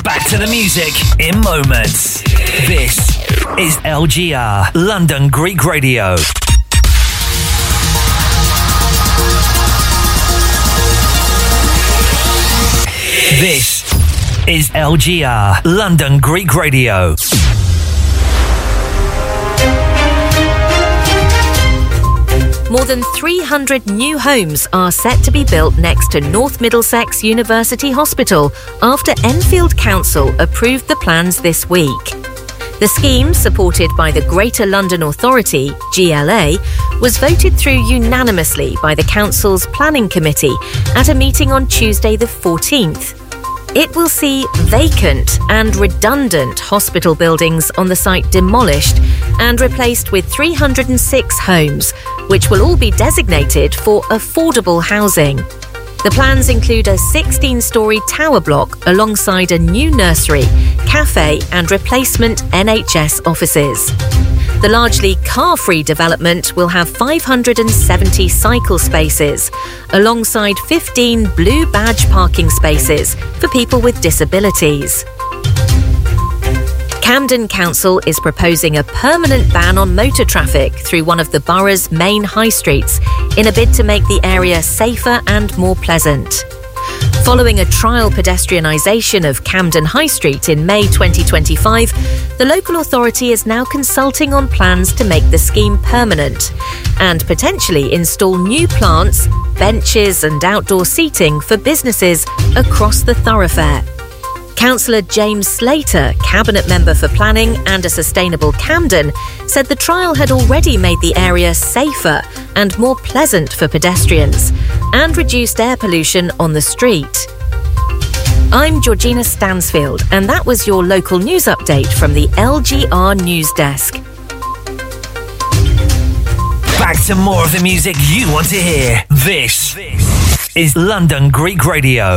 Back to the music in moments. This is LGR, London Greek Radio. This is LGR, London Greek Radio. More than 300 new homes are set to be built next to North Middlesex University Hospital after Enfield Council approved the plans this week. The scheme, supported by the Greater London Authority, GLA, was voted through unanimously by the Council's Planning Committee at a meeting on Tuesday the 14th. It will see vacant and redundant hospital buildings on the site demolished and replaced with 306 homes, which will all be designated for affordable housing. The plans include a 16-storey tower block alongside a new nursery, cafe and replacement NHS offices. The largely car-free development will have 570 cycle spaces, alongside 15 blue badge parking spaces for people with disabilities. Camden Council is proposing a permanent ban on motor traffic through one of the borough's main high streets in a bid to make the area safer and more pleasant. Following a trial pedestrianisation of Camden High Street in May 2025, the local authority is now consulting on plans to make the scheme permanent and potentially install new plants, benches and outdoor seating for businesses across the thoroughfare. Councillor James Slater, Cabinet Member for Planning and a Sustainable Camden, said the trial had already made the area safer and more pleasant for pedestrians and reduced air pollution on the street. I'm Georgina Stansfield, and that was your local news update from the LGR News Desk. Back to more of the music you want to hear. This is London Greek Radio.